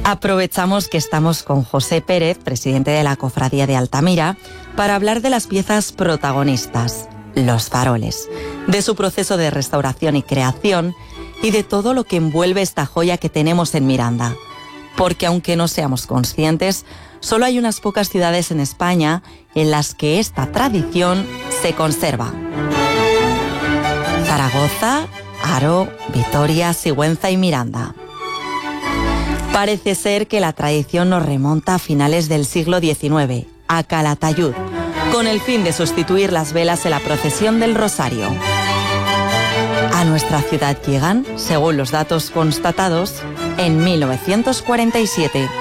Aprovechamos que estamos con José Pérez, presidente de la Cofradía de Altamira, para hablar de las piezas protagonistas, los faroles, de su proceso de restauración y creación y de todo lo que envuelve esta joya que tenemos en Miranda. Porque aunque no seamos conscientes, solo hay unas pocas ciudades en España en las que esta tradición se conserva. Zaragoza, Haro, Vitoria, Sigüenza y Miranda. Parece ser que la tradición nos remonta a finales del siglo XIX, a Calatayud, con el fin de sustituir las velas en la procesión del Rosario. A nuestra ciudad llegan, según los datos constatados, en 1947.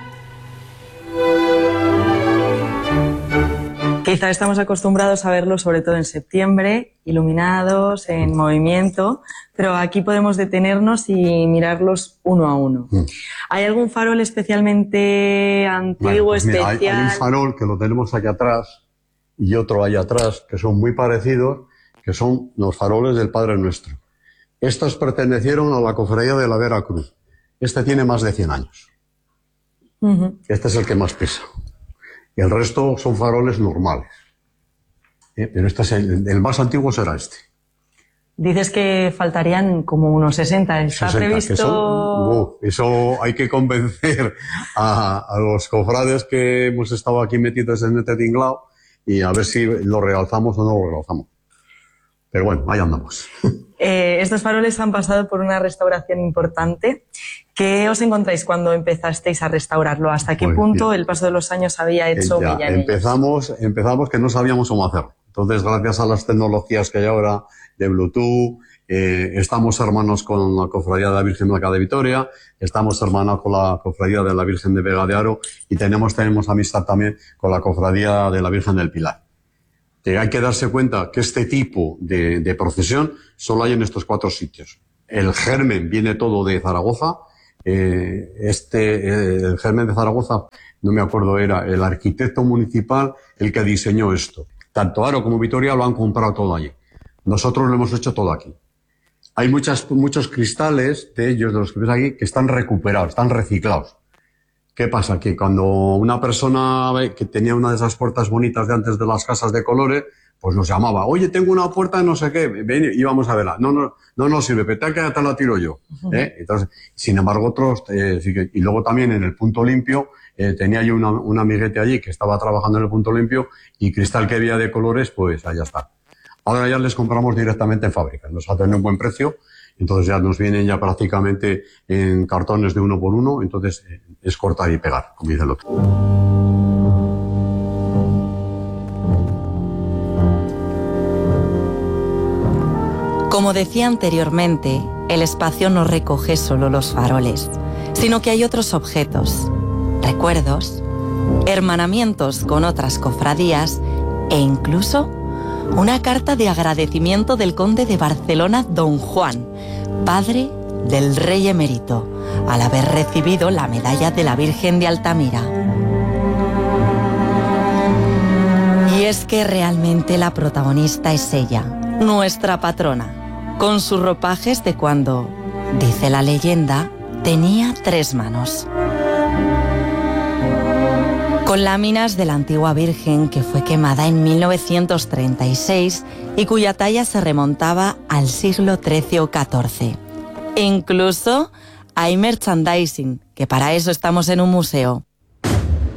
Quizá estamos acostumbrados a verlos sobre todo en septiembre, iluminados, en movimiento, pero aquí podemos detenernos y mirarlos uno a uno. ¿Hay algún farol especialmente antiguo, pues mira, especial? Hay un farol que lo tenemos aquí atrás y otro allá atrás, que son muy parecidos, que son los faroles del Padre Nuestro. Estos pertenecieron a la Cofradía de la Veracruz. Este tiene más de 100 años. Este es el que más pesa. Y el resto son faroles normales. Pero este es el más antiguo será este. Dices que faltarían como unos 60. ¿Está 60, previsto? Eso hay que convencer a los cofrades que hemos estado aquí metidos en este tinglado y a ver si lo realzamos o no lo realzamos. Pero bueno, ahí andamos. Estos faroles han pasado por una restauración importante. ¿Qué os encontráis cuando empezasteis a restaurarlo? ¿Hasta qué punto el paso de los años había hecho mella en ellos? Empezamos que no sabíamos cómo hacerlo. Entonces, gracias a las tecnologías que hay ahora de Bluetooth, estamos hermanos con la Cofradía de la Virgen Blanca de Vitoria, estamos hermanos con la Cofradía de la Virgen de Vega de Haro y tenemos amistad también con la Cofradía de la Virgen del Pilar. Hay que darse cuenta que este tipo de procesión solo hay en estos 4 sitios. El germen viene todo de Zaragoza. El germen de Zaragoza, no me acuerdo, era el arquitecto municipal el que diseñó esto. Tanto Haro como Vitoria lo han comprado todo allí. Nosotros lo hemos hecho todo aquí. Hay muchos cristales de ellos, de los que ves aquí, que están recuperados, están reciclados. ¿Qué pasa? Que cuando una persona que tenía una de esas puertas bonitas de antes de las casas de colores, pues nos llamaba, oye, tengo una puerta de no sé qué, ven y vamos a verla. No sirve, pero que te la tiro yo. Entonces, sin embargo, otros, sí que, y luego también en el Punto Limpio, tenía yo un amiguete allí que estaba trabajando en el Punto Limpio y cristal que había de colores, pues allá está. Ahora ya les compramos directamente en fábrica, nos hacen un buen precio. Entonces ya nos vienen ya prácticamente en cartones de 1 por 1, entonces es cortar y pegar, como dice el otro. Como decía anteriormente, el espacio no recoge solo los faroles, sino que hay otros objetos, recuerdos, hermanamientos con otras cofradías e incluso una carta de agradecimiento del conde de Barcelona, don Juan, padre del rey emérito, al haber recibido la medalla de la Virgen de Altamira. Y es que realmente la protagonista es ella, nuestra patrona, con sus ropajes de cuando, dice la leyenda, tenía 3 manos. Con láminas de la antigua Virgen que fue quemada en 1936 y cuya talla se remontaba al siglo XIII o XIV. E incluso hay merchandising, que para eso estamos en un museo.